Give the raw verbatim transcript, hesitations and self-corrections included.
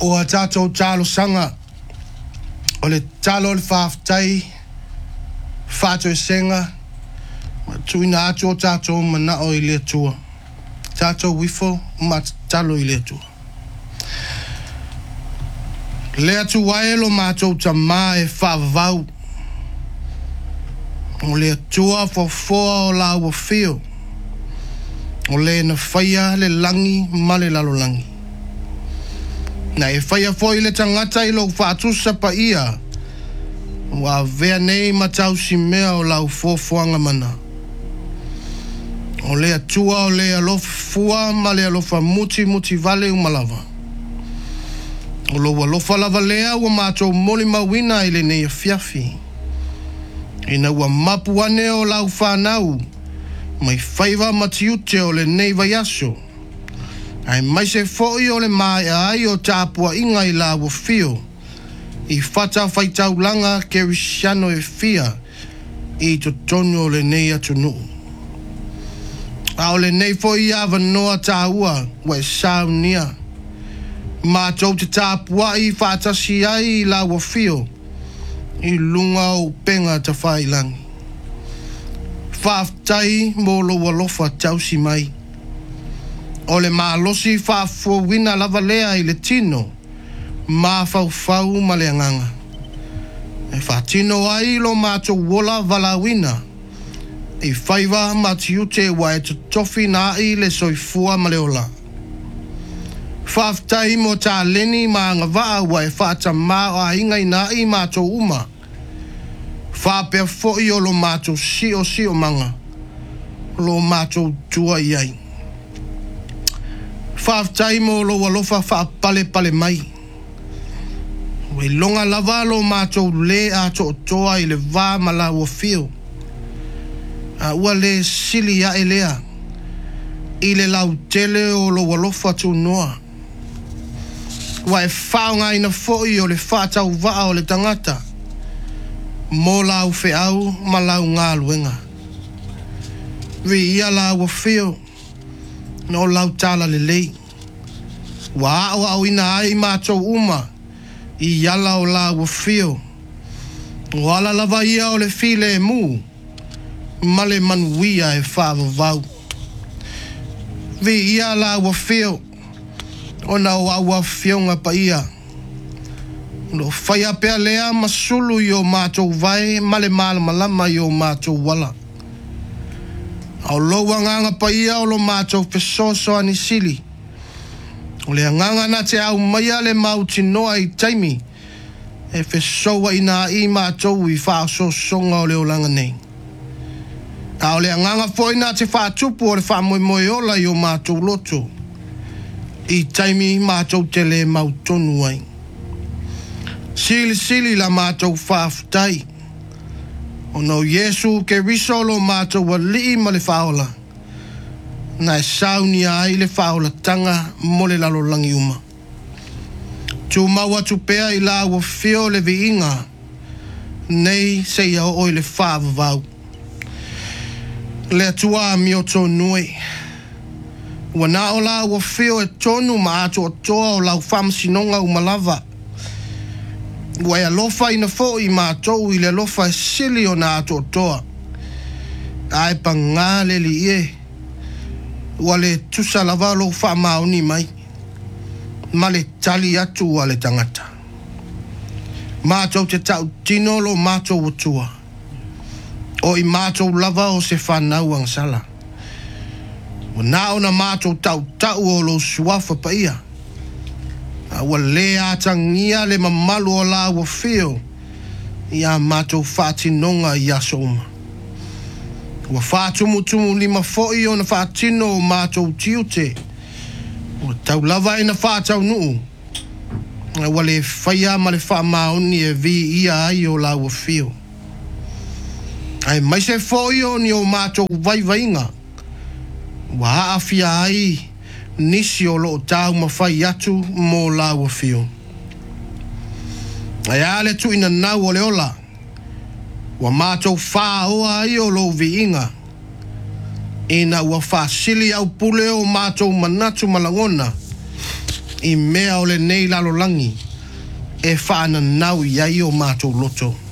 o a tātou tālo sanga o le tālo le whaafitai whātou senga ma tuina atu o tātou mana o i lea tua tātou wifo ma talo i lea tua lea tu waelo mātou ta mā e whaavau o lea tua fofoa o la ua fio o le na whaia le langi ma le lalo langi na e whaia foi le tangata i lo whaatusa pa ia wa vea nei matau si mea o lau fofoanga mana o lea tua o lea lofa fua ma lea lofa muti muti vale umalava o loa lofa lava lea ua mātou moli mawina i le nei a fiafi ina ua mapu ane o lau whanau mai whaiva matiute o le nei vai aso ai mai se foi o le mai ai o tāpua inga i la ua fio i whata whaitau langa kerisiano e fia i to tonu o le nei atu nuu a o le nei foi i awa noa tā ua wa e saunia mātou te tāpua i whatasi ai i la ua fio i lunga o penga ta whailangi whaftai mo lo walofa tausi mai o le malosi whaafuawina lava lea i le tino ma fau ma le anganga e whaatino ai lo mātou wola valawina i whaiva matiute wa e tofi na i le soifua ma le ola whaftai mo tā leni ma ngawaa wa e whaata ma o a inga ina i mātou uma whapea foi o lo mātou si o si o manga lo mātou tua iai whaftai mo lo walofa whaapale pale mai wei longa lava lo mātou le a to toa i le vā mala ua fio a ua le sili a elea i le lau tele o lo walofa tu noa wa e whaonga ina foi o le whātau vaa o le tangata mo lau feau ma lau ngā luenga vi ia la ua fio no lau tala le lei wa au au ina ai mātou uma i yala o la ua fio wala lava ia o le file e mu ma le manuia e whaavavau vi ia la ua fio o na o aua fionga pa ia no whaia pea lea masulu i o mātou vai male mala malama i o mātou wala au loa nganga pa ia o lo mātou pesoso anisili o le nganga na te au maia le mauti noa i taimi e fesoa ina i mātou i whaaso songa o le olanga nei au le nganga foi na te whaatupu o le whaamoe moe ola i o mātou loto i taimi mātou te le mautonu ai sili sili la mātou whaafutai o no Yesu ke risolo mātou wa lii ma le whaola na e sauni ai le whaola tanga mo le lalo langi uma tu maua tu pea i la ua fio le vi inga nei se ia o i le whaavavau le atua mi o tō nui ua na o la ua fio e tonu ma ato o toa o lau whamsinonga umalava ua e alofa ina fo i mātou i le alofa e sili o na ato o toa ai pa ngā le li e ua le tusa lava lo wha maoni mai ma le tali atu ua le tangata mātou te tau tino lo mātou utua o i mātou lava o se whanau ang sala ua na o na mātou tau tau o lo suafa pa ia ua le atangia le mamalu o la ua fio ia mātou whātinonga i aso uma ua whātumutumu lima foi o na whātino o mātou tiute ua tau lava ina whātau nuu ua le whaia ma le whaamaoni e vi ia ai o la ua fio ai mai se foi o ni o mātou vaivainga ua haafia ai nisi o loo tau mawhai atu mō la ua fio ai ale tu ina nau o le ola ua mātou wha oa ai o lo vi inga ina ua wha sili au pule o mātou manatu malangona i mea o le nei lalolangi e whaana nau i ai o mātou loto.